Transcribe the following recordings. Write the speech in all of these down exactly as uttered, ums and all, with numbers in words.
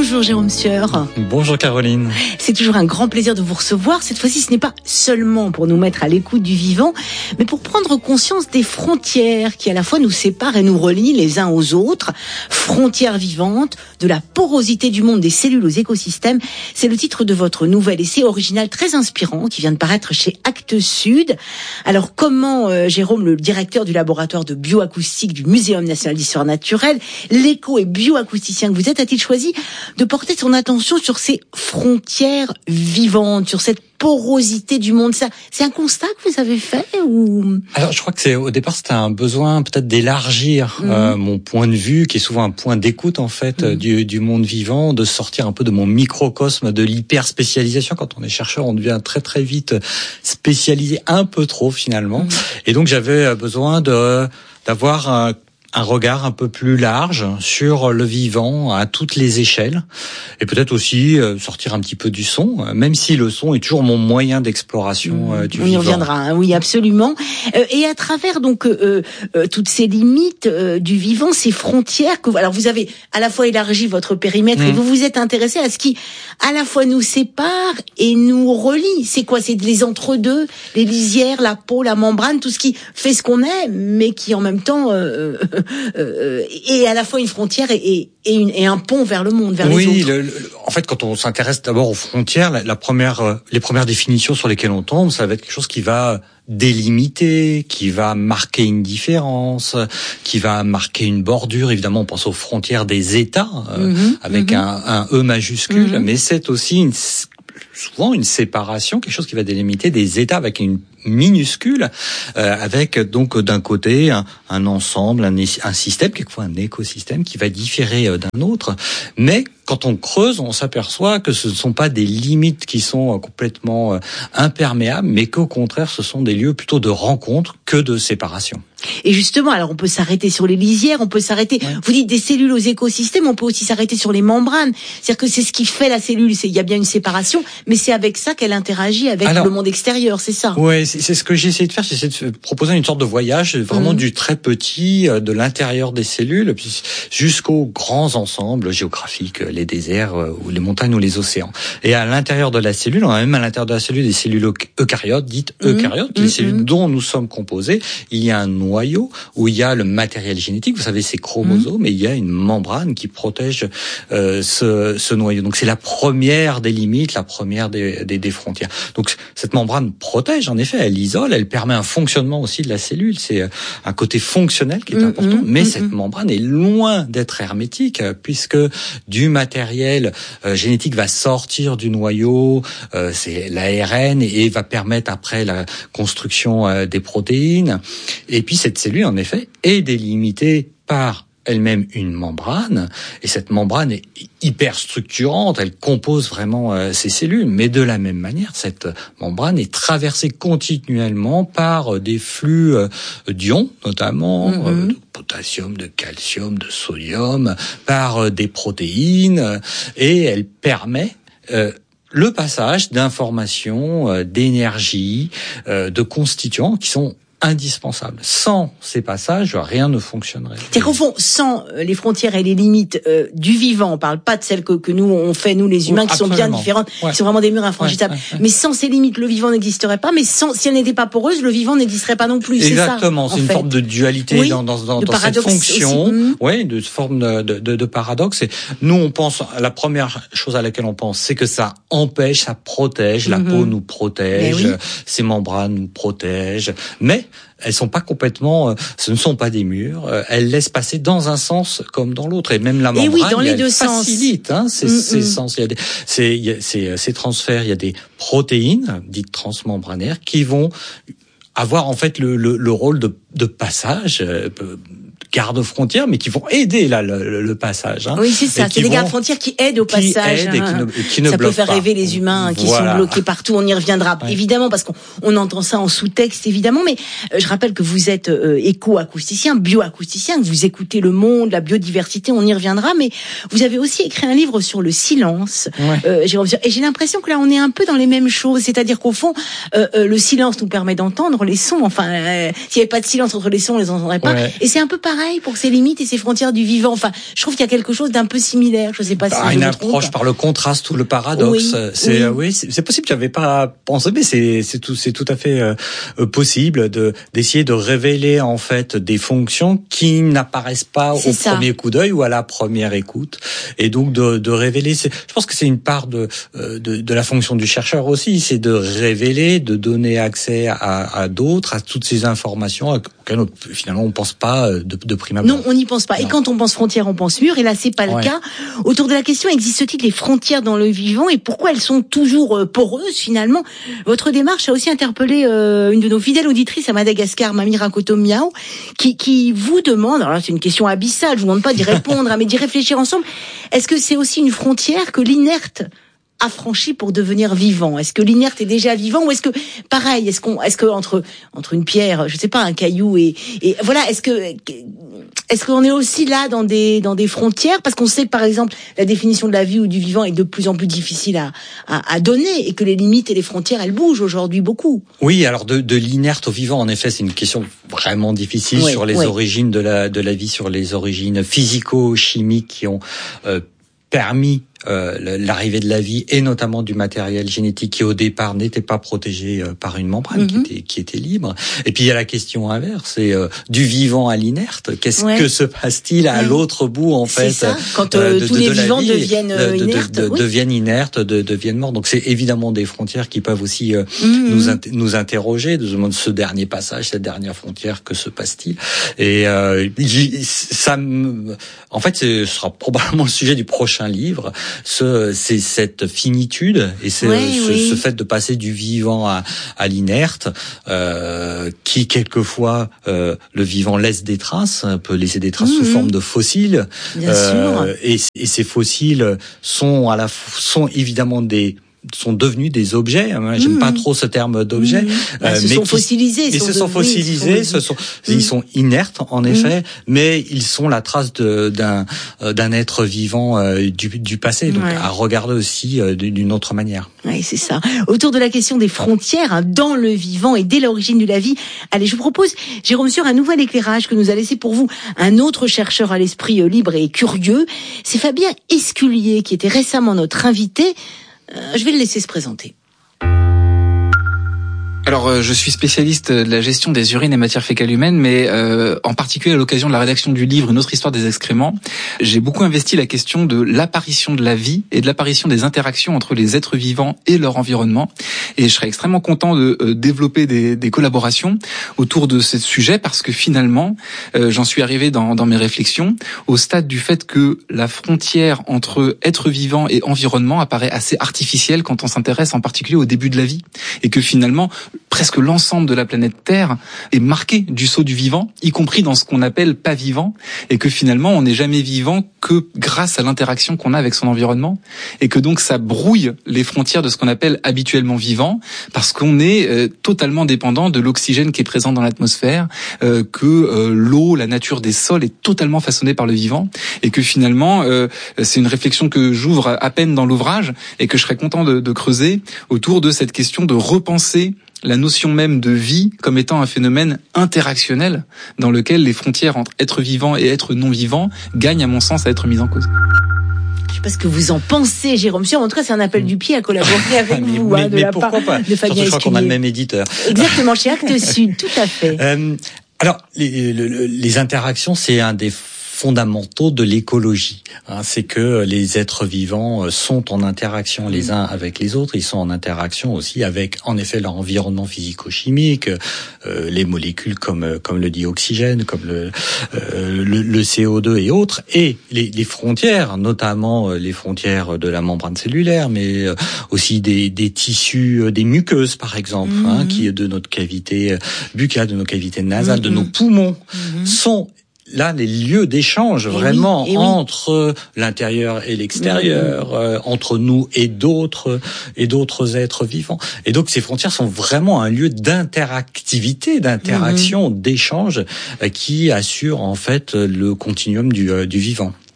Bonjour Jérôme Sieur. Bonjour Caroline. C'est toujours un grand plaisir de vous recevoir. Cette fois-ci, ce n'est pas seulement pour nous mettre à l'écoute du vivant, mais pour prendre conscience des frontières qui à la fois nous séparent et nous relient les uns aux autres. Frontières vivantes, de la porosité du monde des cellules aux écosystèmes. C'est le titre de votre nouvel essai original très inspirant qui vient de paraître chez Actes Sud. Alors comment euh, Jérôme, le directeur du laboratoire de bioacoustique du Muséum national d'histoire naturelle, l'éco et bioacousticien que vous êtes, a-t-il choisi de porter son attention sur ces frontières vivantes, sur cette porosité du monde? Ça, c'est un constat que vous avez fait ou... Alors, je crois que c'est au départ c'était un besoin peut-être d'élargir mmh. euh, mon point de vue, qui est souvent un point d'écoute en fait mmh. du, du monde vivant, de sortir un peu de mon microcosme, de l'hyper spécialisation. Quand on est chercheur, on devient très très vite spécialisé, un peu trop finalement. Mmh. Et donc j'avais besoin de d'avoir un un regard un peu plus large sur le vivant à toutes les échelles, et peut-être aussi sortir un petit peu du son, même si le son est toujours mon moyen d'exploration mmh, du on vivant. On y reviendra, hein, oui, absolument. Euh, et à travers donc euh, euh, toutes ces limites euh, du vivant, ces frontières que, alors vous avez à la fois élargi votre périmètre mmh. et vous vous êtes intéressé à ce qui à la fois nous sépare et nous relie. C'est quoi? C'est les entre-deux, les lisières, la peau, la membrane, tout ce qui fait ce qu'on est, mais qui en même temps euh, Euh, et à la fois une frontière et, et, et, une, et un pont vers le monde, vers oui, les autres. Oui, en fait, quand on s'intéresse d'abord aux frontières, la, la première, les premières définitions sur lesquelles on tombe, ça va être quelque chose qui va délimiter, qui va marquer une différence, qui va marquer une bordure. Évidemment, on pense aux frontières des États, euh, mmh, avec mmh. un, un E majuscule, mmh. mais c'est aussi une, souvent une séparation, quelque chose qui va délimiter des États avec une minuscule, euh, avec donc d'un côté un, un ensemble, un, un système, quelquefois un écosystème qui va différer d'un autre. Mais quand on creuse, on s'aperçoit que ce ne sont pas des limites qui sont complètement imperméables, mais qu'au contraire, ce sont des lieux plutôt de rencontre que de séparation. Et justement, alors on peut s'arrêter sur les lisières, on peut s'arrêter, ouais. vous dites des cellules aux écosystèmes, on peut aussi s'arrêter sur les membranes. C'est-à-dire que c'est ce qui fait la cellule, c'est, il y a bien une séparation, mais c'est avec ça qu'elle interagit avec alors, le monde extérieur, c'est ça? Oui, c'est, c'est ce que j'ai essayé de faire, j'ai essayé de proposer une sorte de voyage, vraiment mmh. du très petit, de l'intérieur des cellules, jusqu'aux grands ensembles géographiques, les déserts, ou les montagnes ou les océans. Et à l'intérieur de la cellule, on a même à l'intérieur de la cellule des cellules eucaryotes, dites mmh. eucaryotes, mmh. les cellules dont nous sommes composés. Il y a un noyau où il y a le matériel génétique, vous savez, ces chromosomes, mmh. et il y a une membrane qui protège euh, ce, ce noyau. Donc c'est la première des limites, la première des, des, des frontières. Donc cette membrane protège, en effet, elle isole, elle permet un fonctionnement aussi de la cellule. C'est un côté fonctionnel qui est mmh. important, mais mmh. cette membrane est loin d'être hermétique, puisque du matériel euh, génétique va sortir du noyau, euh, c'est l'A R N, et va permettre après la construction euh, des protéines. Et puis cette cellule, en effet, est délimitée par elle-même une membrane, et cette membrane est hyper structurante, elle compose vraiment euh, ces cellules, mais de la même manière, cette membrane est traversée continuellement par euh, des flux euh, d'ions, notamment, mm-hmm. euh, de potassium, de calcium, de sodium, par euh, des protéines, euh, et elle permet euh, le passage d'informations, euh, d'énergie, euh, de constituants qui sont indispensable. Sans ces passages, rien ne fonctionnerait. C'est qu'au fond, sans les frontières et les limites euh, du vivant, on parle pas de celles que, que nous on fait, nous les humains, oui, qui absolument. Sont bien différentes, ouais. qui sont vraiment des murs infranchissables. Ouais, ouais, ouais. Mais sans ces limites, le vivant n'existerait pas. Mais sans, si elle n'était pas poreuse, le vivant n'existerait pas non plus. Exactement. C'est, ça, c'est une fait. forme de dualité oui, dans, dans, dans, dans cette fonction. Mmh. Oui, de forme de, de, de paradoxe. Et nous, on pense, la première chose à laquelle on pense, c'est que ça empêche, ça protège. La mmh. peau nous protège, oui. ces membranes nous protègent. Mais elles sont pas complètement, euh, ce ne sont pas des murs. Euh, elles laissent passer dans un sens comme dans l'autre, et même la membrane, et oui, dans les elle deux facilite sens. Hein, ces, mm-hmm. ces sens. Il y a des, ces, il y a, ces, ces transferts. Il y a des protéines dites transmembranaires qui vont avoir en fait le, le, le rôle de, de passage. Euh, garde-frontières, mais qui vont aider là le, le passage. Hein, oui, c'est ça. C'est des garde-frontières qui aident au qui passage. Aident et qui ne, qui ne ça peut faire pas. rêver les humains qui voilà. sont bloqués partout. On y reviendra ouais. évidemment parce qu'on on entend ça en sous-texte évidemment. Mais euh, je rappelle que vous êtes euh, éco-acousticien, bioacousticien, que vous écoutez le monde, la biodiversité. On y reviendra. Mais vous avez aussi écrit un livre sur le silence. Ouais. Euh, Jérôme, et j'ai l'impression que là on est un peu dans les mêmes choses. C'est-à-dire qu'au fond, euh, euh, le silence nous permet d'entendre les sons. Enfin, euh, s'il n'y avait pas de silence entre les sons, on les entendrait pas. Ouais. Et c'est un peu pareil pareil pour ces limites et ces frontières du vivant. Enfin, je trouve qu'il y a quelque chose d'un peu similaire. Je ne sais pas par si une je me approche trompe. Par le contraste ou le paradoxe. Oui, c'est oui. oui, c'est, c'est possible. J'avais pas pensé, mais c'est c'est tout c'est tout à fait euh, possible de d'essayer de révéler en fait des fonctions qui n'apparaissent pas c'est au ça. premier coup d'œil ou à la première écoute, et donc de de révéler. C'est, je pense que c'est une part de de de la fonction du chercheur aussi, c'est de révéler, de donner accès à, à d'autres, à toutes ces informations auxquelles on, finalement on pense pas de, de prime abord. Non, on n'y pense pas. Non. Et quand on pense frontières, on pense mur. Et là, c'est pas ouais. le cas. Autour de la question, existe-t-il des frontières dans le vivant et pourquoi elles sont toujours poreuses finalement? Votre démarche a aussi interpellé euh, une de nos fidèles auditrices à Madagascar, Mamie Rakoto Miao, qui, qui vous demande, alors là c'est une question abyssale, je vous demande pas d'y répondre, hein, mais d'y réfléchir ensemble. Est-ce que c'est aussi une frontière que l'inerte a franchi pour devenir vivant? Est-ce que l'inerte est déjà vivant ou est-ce que pareil, est-ce qu'on est-ce que entre entre une pierre, je sais pas, un caillou et et voilà, est-ce que est-ce qu'on est aussi là dans des dans des frontières parce qu'on sait que par exemple la définition de la vie ou du vivant est de plus en plus difficile à à, à donner et que les limites et les frontières elles bougent aujourd'hui beaucoup. Oui, alors de de l'inerte au vivant en effet, c'est une question vraiment difficile oui, sur les oui. origines de la de la vie, sur les origines physico-chimiques qui ont euh, permis Euh, l'arrivée de la vie et notamment du matériel génétique qui au départ n'était pas protégé euh, par une membrane mm-hmm. qui était qui était libre. Et puis il y a la question inverse, c'est euh, du vivant à l'inerte. Qu'est-ce ouais. que se passe-t-il à ouais. l'autre bout en c'est fait ça. Quand euh, de, tous de, les de vivants vie, deviennent euh, de, inertes, de, de, oui. deviennent inertes, de, deviennent morts. Donc c'est évidemment des frontières qui peuvent aussi euh, mm-hmm. nous inter- nous interroger de ce dernier passage, cette dernière frontière, que se passe-t-il? Et euh, ça, me, en fait, ce sera probablement le sujet du prochain livre. Ce, c'est cette finitude et c'est ouais, ce, oui. ce fait de passer du vivant à, à l'inerte, euh, qui quelquefois euh, le vivant laisse des traces, peut laisser des traces mmh, sous forme de fossiles. Bien euh, sûr. Et, et ces fossiles sont à la sont évidemment des sont devenus des objets. J'aime mmh. pas trop ce terme d'objet. Mmh. Bah, euh, ils se sont fossilisés. Ils se sont fossilisés. Ce sont, mmh. ils sont inertes en effet, mmh. mais ils sont la trace de, d'un d'un être vivant euh, du, du passé. Donc ouais. à regarder aussi euh, d'une autre manière. Oui, c'est ça. Autour de la question des frontières hein, dans le vivant et dès l'origine de la vie. Allez, je vous propose, Jérôme Sueur, un nouvel éclairage que nous a laissé pour vous un autre chercheur à l'esprit euh, libre et curieux. C'est Fabien Esculier qui était récemment notre invité. Euh, je vais le laisser se présenter. Alors, euh, je suis spécialiste de la gestion des urines et matières fécales humaines, mais euh, en particulier à l'occasion de la rédaction du livre Une autre histoire des excréments, j'ai beaucoup investi la question de l'apparition de la vie et de l'apparition des interactions entre les êtres vivants et leur environnement. Et je serais extrêmement content de euh, développer des, des collaborations autour de ce sujet parce que finalement, euh, j'en suis arrivé dans, dans mes réflexions au stade du fait que la frontière entre être vivant et environnement apparaît assez artificielle quand on s'intéresse en particulier au début de la vie et que finalement, presque l'ensemble de la planète Terre est marqué du sceau du vivant, y compris dans ce qu'on appelle pas vivant, et que finalement on n'est jamais vivant que grâce à l'interaction qu'on a avec son environnement, et que donc ça brouille les frontières de ce qu'on appelle habituellement vivant, parce qu'on est euh, totalement dépendant de l'oxygène qui est présent dans l'atmosphère, euh, que euh, l'eau, la nature des sols est totalement façonnée par le vivant, et que finalement euh, c'est une réflexion que j'ouvre à peine dans l'ouvrage, et que je serais content de, de creuser autour de cette question de repenser la notion même de vie comme étant un phénomène interactionnel dans lequel les frontières entre être vivant et être non vivant gagnent à mon sens à être mises en cause. Je sais pas ce que vous en pensez, Jérôme Sueur. En tout cas, c'est un appel du pied à collaborer avec mais, vous, mais, hein, de mais la part pas. de Fabien Esculier. Je crois qu'on a le même éditeur. Exactement, chez Actes Sud, tout à fait. Euh, alors, les, les, les interactions, c'est un des fondamentaux de l'écologie. Hein, c'est que les êtres vivants sont en interaction les uns avec les autres. Ils sont en interaction aussi avec, en effet, leur environnement physico-chimique, euh, les molécules comme comme le dioxygène, comme le, euh, le, le C O deux et autres, et les, les frontières, notamment les frontières de la membrane cellulaire, mais aussi des, des tissus, des muqueuses par exemple, mmh. hein, qui de notre cavité buccale, de nos cavités nasales, mmh. de nos poumons, mmh. sont là les lieux d'échange et vraiment oui, entre oui. l'intérieur et l'extérieur, oui. euh, entre nous et d'autres et d'autres êtres vivants. Et donc ces frontières sont vraiment un lieu d'interactivité, d'interaction, mmh. d'échange euh, qui assure en fait le continuum du, euh, du vivant.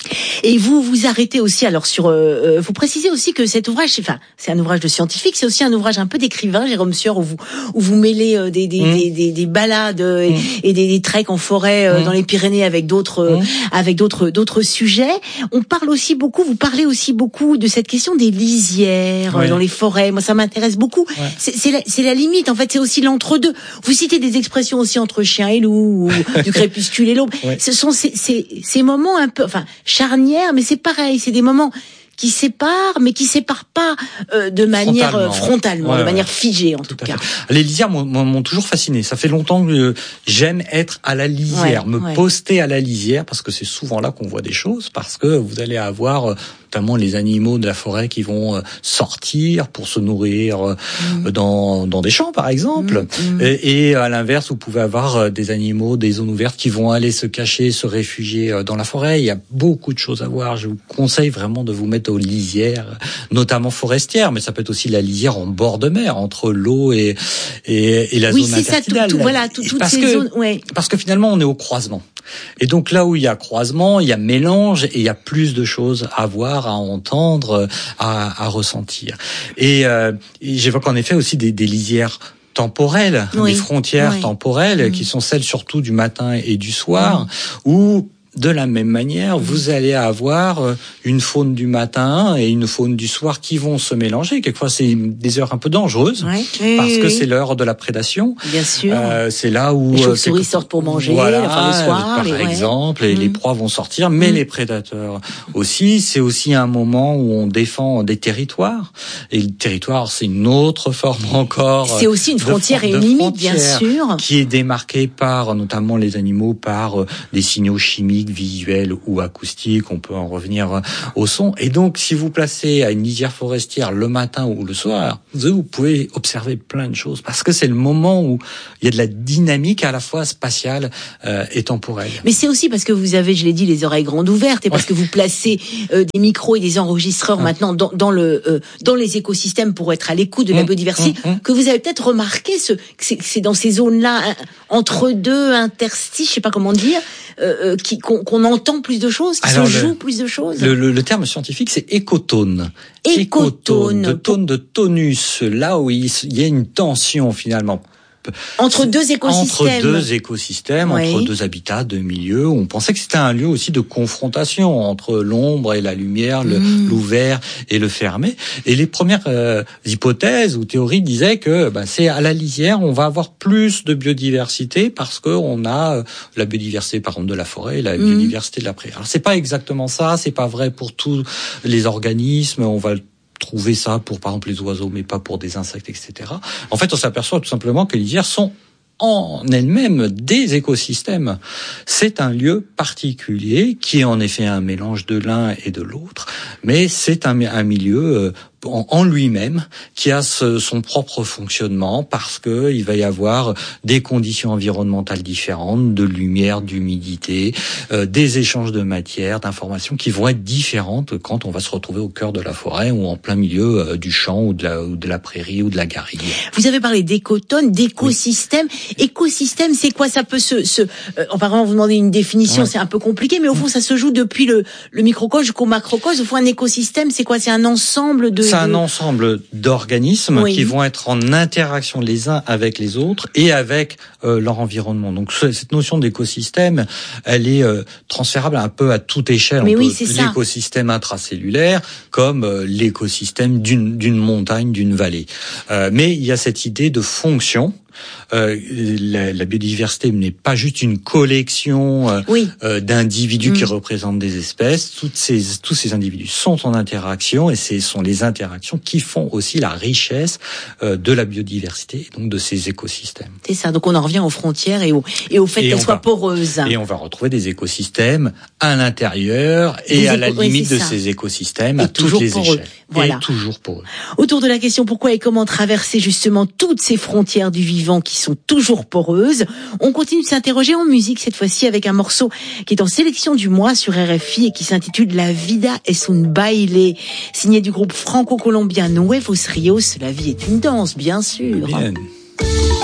Et vous vous arrêtez aussi alors sur euh, vous précisez aussi que cet ouvrage, enfin c'est un ouvrage de scientifique, c'est aussi un ouvrage un peu d'écrivain, Jérôme Sieur, où vous où vous mêlez euh, des, des, mmh. des des des balades et, mmh. et des, des treks en forêt euh, mmh. dans les Pyrénées avec d'autres mmh. avec d'autres d'autres sujets. On parle aussi beaucoup, vous parlez aussi beaucoup de cette question des lisières oui. euh, dans les forêts. Moi ça m'intéresse beaucoup. Ouais. C'est c'est la, c'est la limite en fait, c'est aussi l'entre-deux. Vous citez des expressions aussi entre chien et loup ou du crépuscule et l'aube. Ouais. Ce sont ces ces ces moments un peu enfin charnière, mais c'est pareil, c'est des moments qui séparent, mais qui séparent pas euh, de manière frontalement, frontalement ouais, de manière figée en tout, tout cas. Fait. Les lisières m'ont, m'ont toujours fasciné. Ça fait longtemps que j'aime être à la lisière, ouais, me ouais. poster à la lisière, parce que c'est souvent là qu'on voit des choses, parce que vous allez avoir notamment les animaux de la forêt qui vont sortir pour se nourrir mmh. dans dans des champs par exemple, mmh. et, et à l'inverse vous pouvez avoir des animaux des zones ouvertes qui vont aller se cacher, se réfugier dans la forêt. Il y a beaucoup de choses à voir. Je vous conseille vraiment de vous mettre aux lisières, notamment forestières, mais ça peut être aussi la lisière en bord de mer entre l'eau et et, et la oui, zone intertidale. Oui, c'est ça. Tout, tout, voilà, tout, toutes parce ces que, zones. Ouais. Parce que finalement on est au croisement. Et donc là où il y a croisement, il y a mélange et il y a plus de choses à voir, à entendre, à, à ressentir. Et, euh, et j'évoque en effet aussi des, des lisières temporelles, oui. des frontières oui. temporelles mmh. qui sont celles surtout du matin et du soir, mmh. où de la même manière, vous allez avoir une faune du matin et une faune du soir qui vont se mélanger. Quelquefois, c'est des heures un peu dangereuses oui, oui, parce oui, que oui. c'est l'heure de la prédation. Bien sûr. Euh, c'est là où les chauves-souris sortent pour manger, voilà, enfin, le soir, par les, exemple, ouais. et mmh. les proies vont sortir, mais mmh. les prédateurs aussi. C'est aussi un moment où on défend des territoires. Et le territoire, c'est une autre forme encore. C'est aussi une frontière et une limite, bien sûr, qui est démarquée par notamment les animaux par euh, des signaux chimiques, visuels ou acoustique, on peut en revenir au son. Et donc, si vous placez à une lisière forestière le matin ou le soir, vous pouvez observer plein de choses, parce que c'est le moment où il y a de la dynamique à la fois spatiale euh, et temporelle. Mais c'est aussi parce que vous avez, je l'ai dit, les oreilles grandes ouvertes, et parce ouais. que vous placez euh, des micros et des enregistreurs ouais. maintenant dans, dans le euh, dans les écosystèmes pour être à l'écoute de la mmh, biodiversité, mmh, mmh. que vous avez peut-être remarqué ce, que c'est, c'est dans ces zones-là, entre deux interstices, je sais pas comment dire, euh, qui, qu'on, qu'on entend plus de choses, qui Alors se jouent plus de choses. Le, le, le terme scientifique, c'est écotone. Écotone. De tone de tonus, là où il y a une tension finalement. Entre deux écosystèmes. Entre deux écosystèmes, oui. entre deux habitats, deux milieux. On pensait que c'était un lieu aussi de confrontation entre l'ombre et la lumière, le, mmh. l'ouvert et le fermé. Et les premières euh, hypothèses ou théories disaient que bah, c'est à la lisière, on va avoir plus de biodiversité parce que on a euh, la biodiversité par exemple de la forêt et la mmh. biodiversité de la prairie. Alors c'est pas exactement ça, c'est pas vrai pour tous les organismes. On va trouver ça pour, par exemple, les oiseaux, mais pas pour des insectes, et cetera. En fait, on s'aperçoit tout simplement que les lisières sont en elles-mêmes des écosystèmes. C'est un lieu particulier qui est en effet un mélange de l'un et de l'autre, mais c'est un, un milieu en, en lui-même qui a ce, son propre fonctionnement, parce que il va y avoir des conditions environnementales différentes, de lumière, d'humidité, euh, des échanges de matière, d'informations qui vont être différentes quand on va se retrouver au cœur de la forêt ou en plein milieu euh, du champ ou de la, ou de la prairie ou de la garrigue. Vous avez parlé d'écotones, d'écosystèmes. Oui. Écosystème, c'est quoi? Ça peut se, se euh, apparemment vous demandez une définition, ouais. c'est un peu compliqué, mais au fond ça se joue depuis le, le microcosme jusqu'au macrocosme. Au fond, un écosystème, c'est quoi? C'est un ensemble de... C'est un de... ensemble d'organismes oui. qui vont être en interaction les uns avec les autres et avec euh, leur environnement. Donc cette notion d'écosystème, elle est euh, transférable un peu à toute échelle. Mais On oui, peut, c'est ça. L'écosystème intracellulaire comme euh, l'écosystème d'une, d'une montagne, d'une vallée. Euh, mais il y a cette idée de fonction. Euh, la, la biodiversité n'est pas juste une collection euh, oui. euh, d'individus mmh. qui représentent des espèces. Toutes ces, tous ces individus sont en interaction, et ce sont les interactions qui font aussi la richesse euh, de la biodiversité et donc de ces écosystèmes. C'est ça. Donc on en revient aux frontières et au, et au fait et qu'elles soient va, poreuses. Et on va retrouver des écosystèmes à l'intérieur et des à éco- la limite oui, de ça. Ces écosystèmes et à toutes les échelles. Voilà. Et toujours pour eux. Autour de la question pourquoi et comment traverser justement toutes ces frontières du vivant qui sont toujours poreuses, on continue de s'interroger en musique, cette fois-ci avec un morceau qui est en sélection du mois sur R F I et qui s'intitule La vida es un baile, signé du groupe franco-colombien Nuevos Rios. La vie est une danse, bien sûr. Bien.